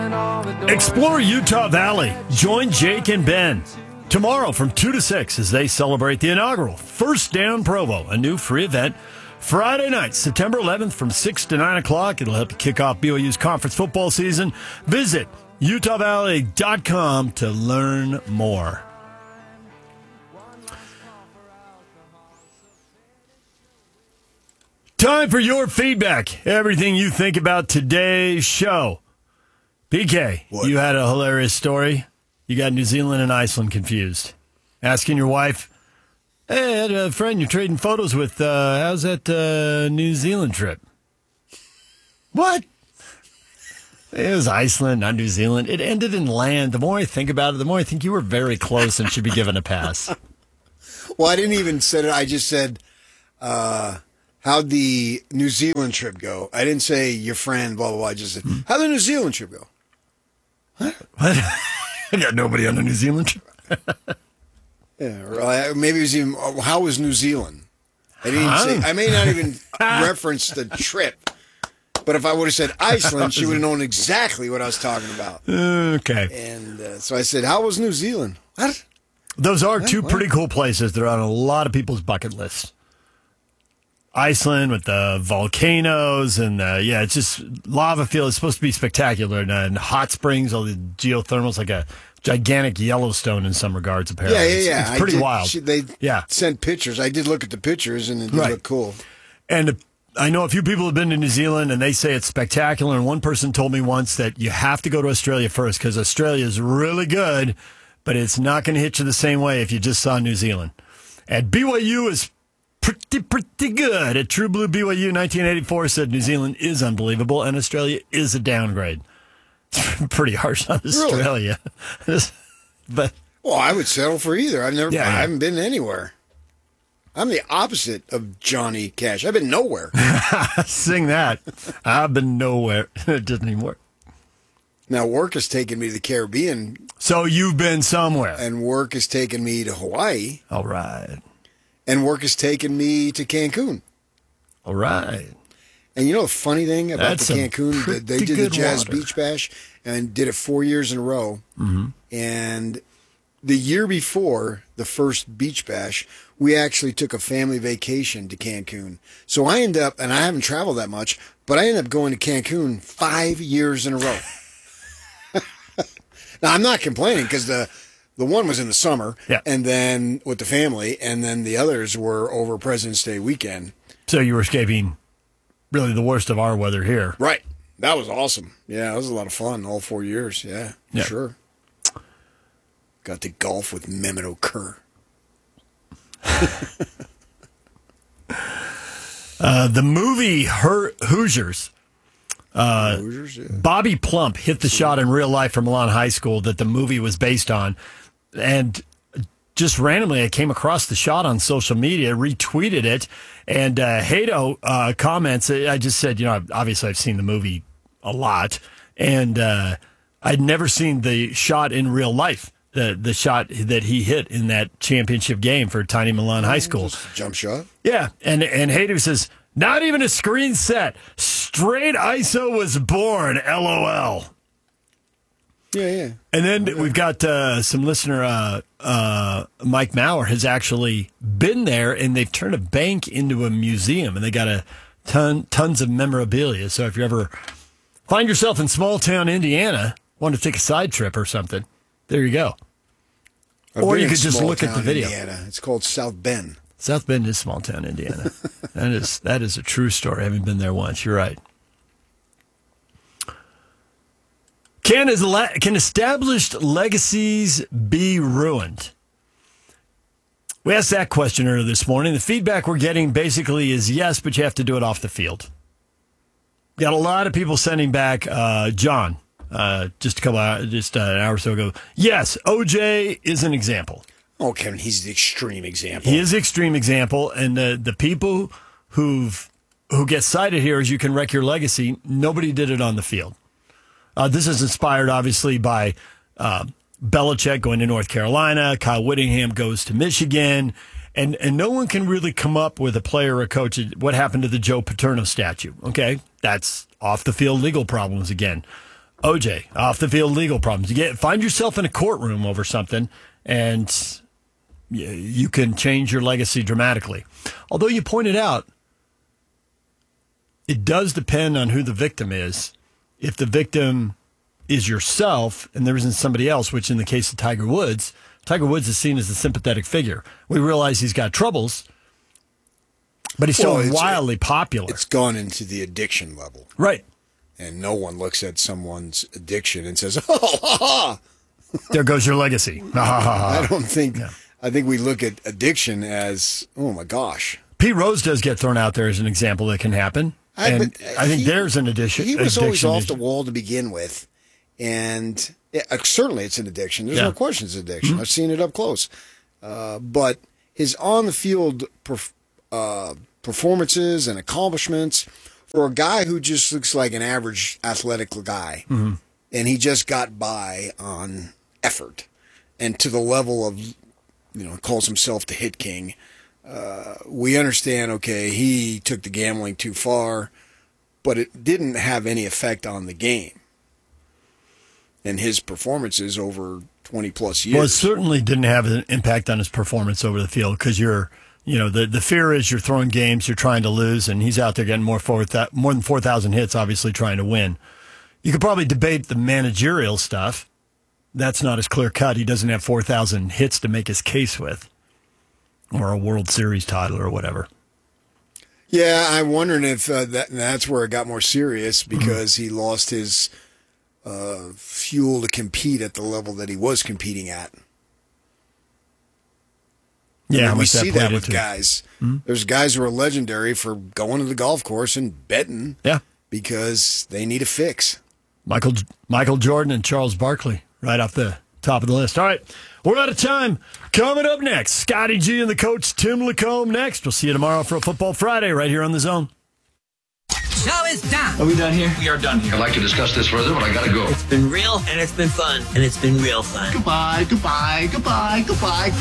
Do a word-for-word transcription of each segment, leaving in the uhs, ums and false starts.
Explore Utah Valley. Join Jake and Ben tomorrow from two to six as they celebrate the inaugural First Down Provo, a new free event. Friday night, September eleventh from six to nine o'clock. It'll help to kick off B Y U's conference football season. Visit utah valley dot com to learn more. Time for your feedback. Everything you think about today's show. P K, what? You had a hilarious story. You got New Zealand and Iceland confused. Asking your wife, hey, I had a friend you're trading photos with. Uh, how's that uh, New Zealand trip? What? It was Iceland, not New Zealand. It ended in land. The more I think about it, the more I think you were very close and should be given a pass. Well, I didn't even say it. I just said, uh, how'd the New Zealand trip go? I didn't say your friend, blah, blah, blah. I just said, how'd the New Zealand trip go? What? What? I got nobody on the New Zealand trip. Yeah, or maybe it was even, how was New Zealand? I didn't huh? say, I may not even reference the trip, but if I would have said Iceland, she would have known exactly what I was talking about. Okay. And uh, so I said, how was New Zealand? What? Those are two what? pretty cool places. They're on a lot of people's bucket lists. Iceland with the volcanoes and uh, yeah, it's just lava field. It's supposed to be spectacular and, uh, and hot springs, all the geothermals, like a gigantic Yellowstone in some regards. Apparently, yeah, yeah, yeah. It's, it's pretty did, wild. She, they yeah. sent pictures. I did look at the pictures and it did right. look cool. And I know a few people have been to New Zealand and they say it's spectacular. And one person told me once that you have to go to Australia first because Australia is really good, but it's not going to hit you the same way if you just saw New Zealand. And B Y U is pretty, pretty good. At True Blue B Y U nineteen eighty-four said New Zealand is unbelievable and Australia is a downgrade. It's pretty harsh on Australia. Really? But well, I would settle for either. I've never, yeah, I yeah. haven't been anywhere. I'm the opposite of Johnny Cash. I've been nowhere. Sing that. I've been nowhere. It doesn't even work. Now, work has taken me to the Caribbean. So you've been somewhere. And work has taken me to Hawaii. All right. And work has taken me to Cancun. All right. And you know the funny thing about That's the Cancun? They, they did the Jazz water. Beach Bash and did it four years in a row. Mm-hmm. And the year before the first Beach Bash, we actually took a family vacation to Cancun. So I end up, and I haven't traveled that much, but I end up going to Cancun five years in a row. Now, I'm not complaining because the the one was in the summer, yeah. and then with the family, and then the others were over President's Day weekend. So you were escaping really the worst of our weather here. Right. That was awesome. Yeah, it was a lot of fun all four years. Yeah, yeah. sure. Got to golf with Mehmet Okur. uh, the movie Her- Hoosiers. Uh, Hoosiers yeah. Bobby Plump hit the shot in real life from Milan High School that the movie was based on. And just randomly, I came across the shot on social media, retweeted it, and uh, Hato uh, comments. I just said, you know, obviously I've seen the movie a lot, and uh, I'd never seen the shot in real life. The the shot that he hit in that championship game for Tiny Milan High School. Just a jump shot? Yeah. And and Hader says, not even a screen set. Straight I S O was born, LOL. Yeah, yeah. And then okay. we've got uh, some listener, uh, uh, Mike Maurer, has actually been there, and they've turned a bank into a museum, and they got a ton tons of memorabilia. So if you ever find yourself in small town Indiana, want to take a side trip or something, there you go. I've or been you in could just look at the video. Indiana. It's called South Bend. South Bend is small town Indiana. that is that is a true story. I haven't been there once. You're right. Can is can established legacies be ruined? We asked that question earlier this morning. The feedback we're getting basically is yes, but you have to do it off the field. Got a lot of people sending back. Uh, John, uh, just a couple hours, just uh, an hour or so ago. Yes, O J is an example. Oh, Kevin, he's the extreme example. He is the extreme example, and the the people who've who get cited here as you can wreck your legacy. Nobody did it on the field. Uh, this is inspired, obviously, by uh, Belichick going to North Carolina. Kyle Whittingham goes to Michigan. And and no one can really come up with a player or a coach. What happened to the Joe Paterno statue? Okay, that's off-the-field legal problems again. O J, off the field legal problems. You get find yourself in a courtroom over something, and you, you can change your legacy dramatically. Although you pointed out, it does depend on who the victim is. If the victim is yourself and there isn't somebody else, which in the case of Tiger Woods, Tiger Woods is seen as a sympathetic figure. We realize he's got troubles, but he's Well, still it's- wildly popular. It's gone into the addiction level. Right. And no one looks at someone's addiction and says, oh, ha, ha. There goes your legacy. Ha, ha, ha, ha. I don't think, I think we look at addiction as, oh my gosh. Pete Rose does get thrown out there as an example that can happen. I, and but, uh, I think he- there's an addition. He was always addiction off issue. the wall to begin with. And yeah, uh, certainly it's an addiction. There's Yeah. no question it's an addiction. Mm-hmm. I've seen it up close. Uh, but his on-the-field perf- uh, performances and accomplishments for a guy who just looks like an average athletic guy, Mm-hmm. and he just got by on effort and to the level of, you know, calls himself the hit king. Uh, we understand, okay, he took the gambling too far, but it didn't have any effect on the game and his performances over twenty plus years. Well, it certainly didn't have an impact on his performance over the field because you're, you know, the, the fear is you're throwing games, you're trying to lose, and he's out there getting more, four, more than four thousand hits, obviously trying to win. You could probably debate the managerial stuff. That's not as clear cut. He doesn't have four thousand hits to make his case with, or a World Series title or whatever. Yeah, I'm wondering if uh, that that's where it got more serious because he lost his uh, fuel to compete at the level that he was competing at. Yeah, I how mean, we much that see that played with into it. guys. There's guys who are legendary for going to the golf course and betting Yeah. because they need a fix. Michael Michael Jordan and Charles Barkley right off the top of the list. All right, we're out of time. Coming up next, Scotty G and the coach Tim Lacombe next. We'll see you tomorrow for a Football Friday right here on The Zone. Show is done. Are we done here? We are done here. I'd like to discuss this further, but I gotta go. It's been real, and it's been fun, and it's been real fun. Goodbye, goodbye, goodbye, goodbye.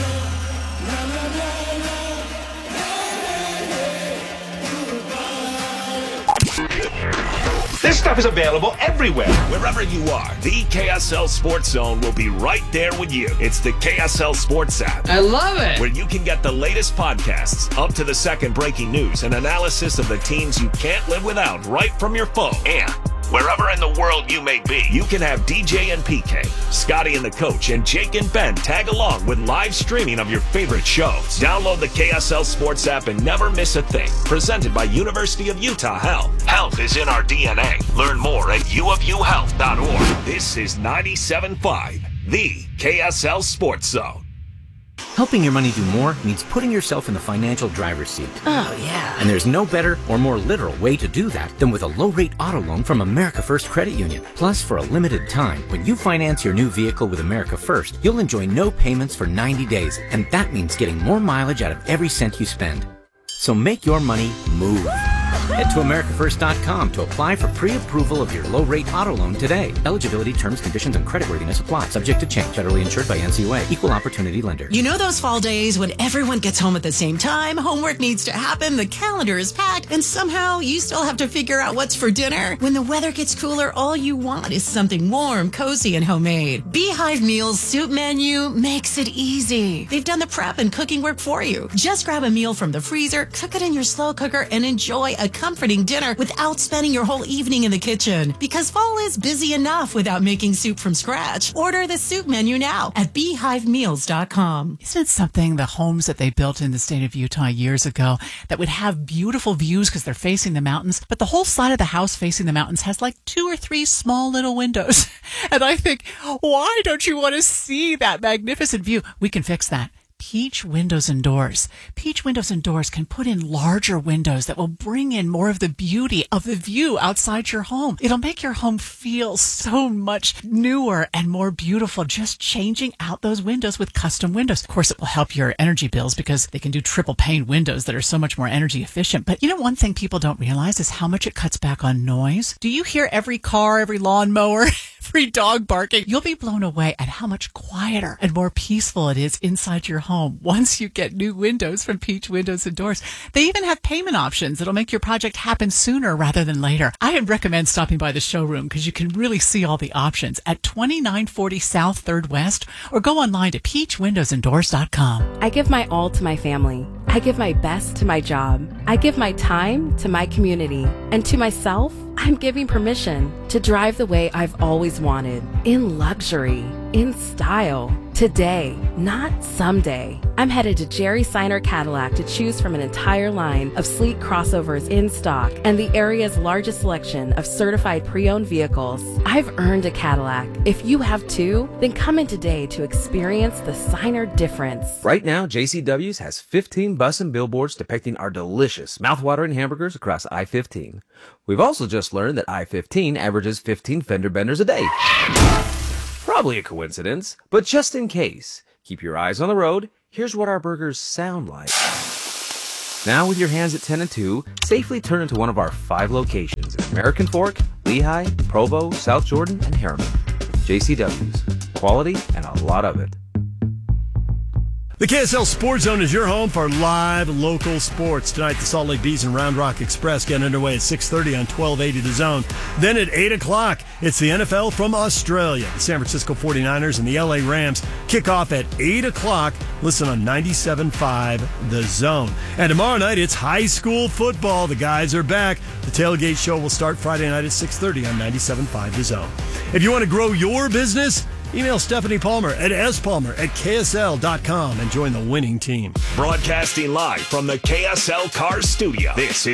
This stuff is available everywhere. Wherever you are, the K S L Sports Zone will be right there with you. It's the K S L Sports app, I love it. where you can get the latest podcasts, up to the second breaking news, and analysis of the teams you can't live without right from your phone. And wherever in the world you may be, you can have D J and P K, Scotty and the coach, and Jake and Ben tag along with live streaming of your favorite shows. Download the K S L Sports app and never miss a thing. Presented by University of Utah Health. Health is in our D N A. Learn more at u of u health dot org. This is ninety-seven point five, the K S L Sports Zone. Helping your money do more means putting yourself in the financial driver's seat. Oh, yeah. And there's no better or more literal way to do that than with a low-rate auto loan from America First Credit Union. Plus, for a limited time, when you finance your new vehicle with America First, you'll enjoy no payments for ninety days, and that means getting more mileage out of every cent you spend. So make your money move. Head to america first dot com to apply for pre-approval of your low-rate auto loan today. Eligibility, terms, conditions, and creditworthiness apply. Subject to change. Federally insured by N C U A. Equal opportunity lender. You know those fall days when everyone gets home at the same time, homework needs to happen, the calendar is packed, and somehow you still have to figure out what's for dinner? When the weather gets cooler, all you want is something warm, cozy, and homemade. Beehive Meals Soup Menu makes it easy. They've done the prep and cooking work for you. Just grab a meal from the freezer, cook it in your slow cooker, and enjoy a comforting dinner without spending your whole evening in the kitchen. Because fall is busy enough without making soup from scratch. Order the soup menu now at beehive meals dot com. Isn't it something, the homes that they built in the state of Utah years ago that would have beautiful views because they're facing the mountains, but the whole side of the house facing the mountains has like two or three small little windows. And I think, why don't you want to see that magnificent view? We can fix that. Peach Windows and Doors. Peach Windows and Doors can put in larger windows that will bring in more of the beauty of the view outside your home. It'll make your home feel so much newer and more beautiful, just changing out those windows with custom windows. Of course, it will help your energy bills because they can do triple pane windows that are so much more energy efficient. But you know, one thing people don't realize is how much it cuts back on noise. Do you hear every car, every lawnmower? free dog barking. You'll be blown away at how much quieter and more peaceful it is inside your home once you get new windows from Peach Windows and Doors. They even have payment options that'll make your project happen sooner rather than later. I recommend stopping by the showroom because you can really see all the options at twenty-nine forty South third West, or go online to peach windows and doors dot com. I give my all to my family. I give my best to my job. I give my time to my community. And to myself, I'm giving permission to drive the way I've always wanted, in luxury, in style, today, not someday. I'm headed to Jerry Seiner Cadillac to choose from an entire line of sleek crossovers in stock and the area's largest selection of certified pre-owned vehicles. I've earned a Cadillac. If you have too, then come in today to experience the Seiner difference. Right now, J C W's has fifteen bus and billboards depicting our delicious, mouthwatering hamburgers across I fifteen. We've also just learned that I fifteen averages fifteen fender benders a day. Probably a coincidence, but just in case, keep your eyes on the road. Here's what our burgers sound like. Now, with your hands at ten and two, safely turn into one of our five locations in American Fork, Lehigh, Provo, South Jordan, and Harriman. J C W's. Quality and a lot of it. The K S L Sports Zone is your home for live local sports. Tonight, the Salt Lake Bees and Round Rock Express get underway at six thirty on twelve eighty The Zone. Then at eight o'clock, it's the N F L from Australia. The San Francisco forty-niners and the L A Rams kick off at eight o'clock. Listen on ninety-seven point five The Zone. And tomorrow night, it's high school football. The guys are back. The Tailgate Show will start Friday night at six thirty on ninety-seven point five The Zone. If you want to grow your business, email Stephanie Palmer at s palmer at k s l dot com and join the winning team. Broadcasting live from the K S L Car Studio. This is